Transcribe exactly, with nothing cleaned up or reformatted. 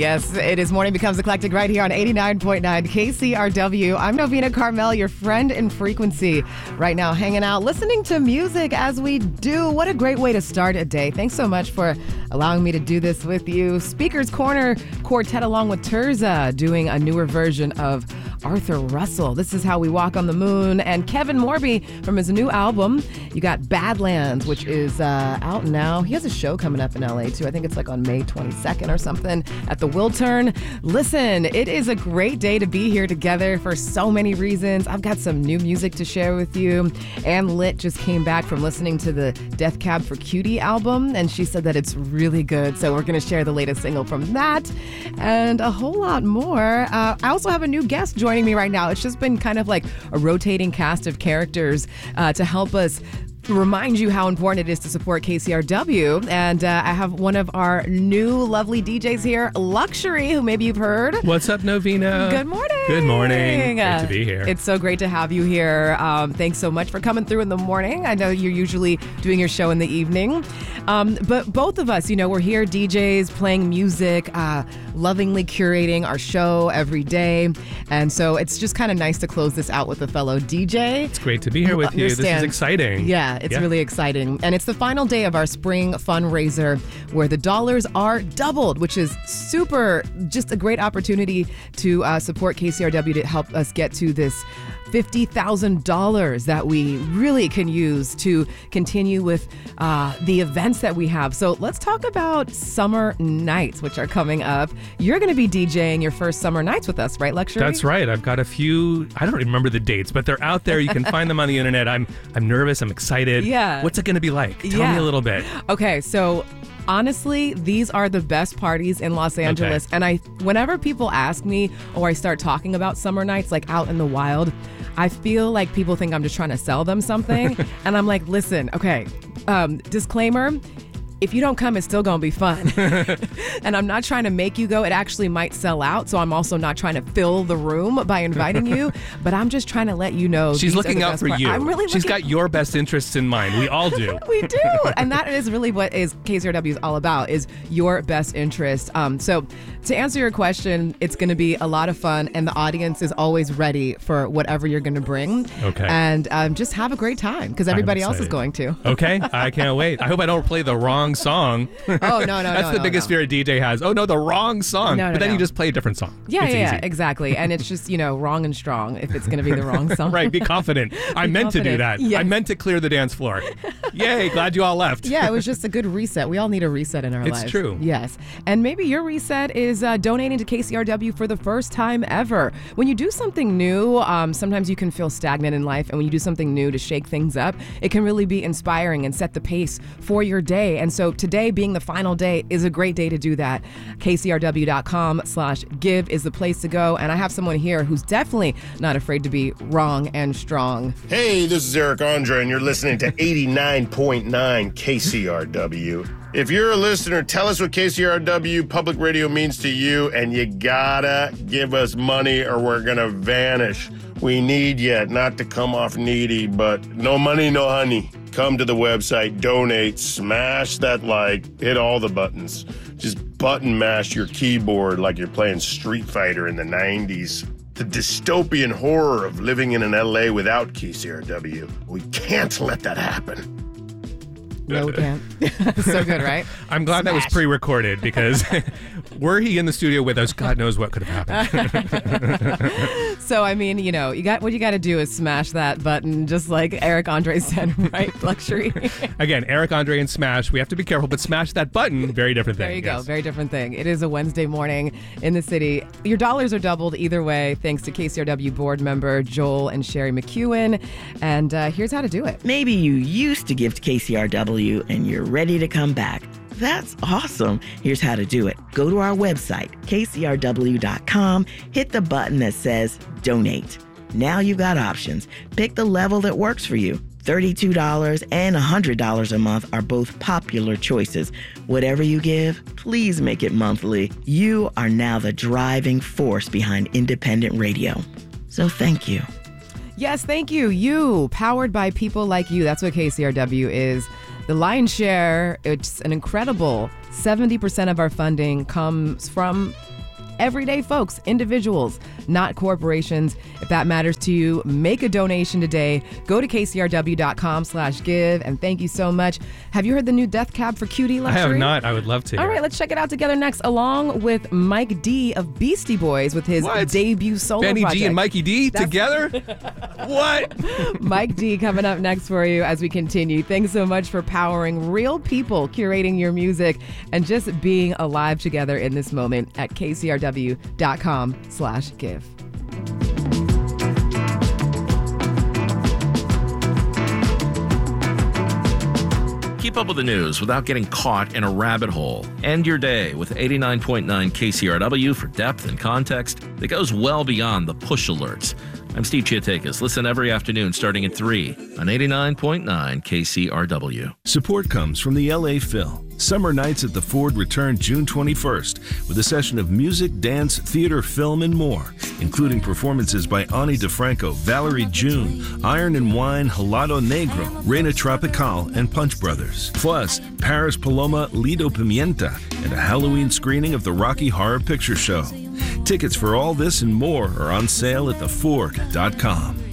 Yes, it is Morning Becomes Eclectic right here on eighty-nine point nine K C R W. I'm Novena Carmel, your friend in frequency. Right now, hanging out, listening to music as we do. What a great way to start a day. Thanks so much for allowing me to do this with you. Speaker's Corner Quartet along with Terza doing a newer version of Arthur Russell. This is How We Walk on the Moon. And Kevin Morby from his new album. You got Badlands, which is uh, out now. He has a show coming up in L A too. I think it's like on May twenty-second or something at the Wiltern. Listen, it is a great day to be here together for so many reasons. I've got some new music to share with you. Ann Litt just came back from listening to the Death Cab for Cutie album, and she said that it's really good. So we're going to share the latest single from that and a whole lot more. Uh, I also have a new guest joining me right now. It's just been kind of like a rotating cast of characters uh, to help us remind you how important it is to support K C R W. And uh, I have one of our new lovely D Js here, Luxury, who maybe you've heard. What's up, Novena? Good morning. Good morning. Great Uh, to be here. It's so great to have you here. Um, thanks so much for coming through in the morning. I know you're usually doing your show in the evening. Um, but both of us, you know, we're here, D Js, playing music, uh, lovingly curating our show every day. And so it's just kind of nice to close this out with a fellow D J. It's great to be here with you. This is exciting. Yeah, it's yeah. really exciting. And it's the final day of our spring fundraiser where the dollars are doubled, which is super, just a great opportunity to uh, support K C R W to help us get to this fifty thousand dollars that we really can use to continue with uh, the events that we have. So let's talk about Summer Nights, which are coming up. You're going to be DJing your first Summer Nights with us, right, Luxury? That's right. I've got a few, I don't remember the dates, but they're out there. You can find them on the internet. I'm I'm nervous. I'm excited. Yeah. What's it going to be like? Tell yeah. me a little bit. Okay, so honestly, these are the best parties in Los Angeles. Okay. And I, whenever people ask me or I start talking about Summer Nights, like out in the wild, I feel like people think I'm just trying to sell them something. And I'm like, listen, okay, um, disclaimer. If you don't come, it's still going to be fun. And I'm not trying to make you go. It actually might sell out. So I'm also not trying to fill the room by inviting you. But I'm just trying to let you know. She's looking out for part. you. I'm really She's looking- got your best interests in mind. We all do. We do. And that is really what is K C R W is all about, is your best interest. Um, so to answer your question, it's going to be a lot of fun. And the audience is always ready for whatever you're going to bring. Okay. And um, just have a great time because everybody else is going to. Okay. I can't wait. I hope I don't play the wrong song. Oh, no, no, That's no, the no, biggest no. fear a D J has. Oh, no, the wrong song. No, no, but then no. you just play a different song. Yeah, it's yeah, easy. exactly. And it's just, you know, wrong and strong if it's going to be the wrong song. Right, be confident. I Be meant to do confident. that. Yes. I meant to clear the dance floor. Yay, glad you all left. Yeah, it was just a good reset. We all need a reset in our It's lives. true. Yes. And maybe your reset is uh, donating to K C R W for the first time ever. When you do something new, um, sometimes you can feel stagnant in life. And when you do something new to shake things up, it can really be inspiring and set the pace for your day. And so today being the final day is a great day to do that. K C R W dot com slash give is the place to go. And I have someone here who's definitely not afraid to be wrong and strong. Hey, this is Eric Andre, and you're listening to eighty-nine point nine K C R W. If you're a listener, tell us what K C R W public radio means to you, and you gotta give us money or we're gonna vanish. We need you, not to come off needy, but no money, no honey. Come to the website, donate, smash that like, hit all the buttons. Just button mash your keyboard like you're playing Street Fighter in the nineties. The dystopian horror of living in an L A without K C R W. We can't let that happen. No, we can't. So good, right? I'm glad that was Smash. pre-recorded because were he in the studio with us, God knows what could have happened. So, I mean, you know, you got what you got to do is smash that button, just like Eric Andre said, right? Luxury. Again, Eric Andre and Smash, we have to be careful, but smash that button, very different thing. There you go. yes. Very different thing. It is a Wednesday morning in the city. Your dollars are doubled either way, thanks to K C R W board member Joel and Sherry McEwen. And uh, here's how to do it. Maybe you used to give to K C R W and you're ready to come back. That's awesome. Here's how to do it. Go to our website, K C R W dot com, hit the button that says donate. Now you've got options. Pick the level that works for you. thirty-two dollars and one hundred dollars a month are both popular choices. Whatever you give, please make it monthly. You are now the driving force behind independent radio. So thank you. Yes, thank you. You, powered by people like you. That's what K C R W is. The lion's share, it's an incredible seventy percent of our funding comes from everyday folks, individuals, not corporations. If that matters to you, make a donation today. Go to K C R W dot com slash give, and thank you so much. Have you heard the new Death Cab for Cutie I luxury? have not. I would love to. All right, let's check it out together next, along with Mike D of Beastie Boys with his What? debut solo Benny project. G and Mikey D That's- together? What? Mike D coming up next for you as we continue. Thanks so much for powering real people, curating your music, and just being alive together in this moment at K C R W dot com slash give. Keep up with the news without getting caught in a rabbit hole. End your day with eighty-nine point nine K C R W for depth and context that goes well beyond the push alerts. I'm Steve Chiatakis. Listen every afternoon starting at three on eighty-nine point nine K C R W. Support comes from the L A Phil. Summer Nights at the Ford return June twenty-first with a session of music, dance, theater, film, and more, including performances by Ani DeFranco, Valerie June, Iron and Wine, Helado Negro, Reina Tropical, and Punch Brothers. Plus, Paris Paloma, Lido Pimienta, and a Halloween screening of the Rocky Horror Picture Show. Tickets for all this and more are on sale at the ford dot com.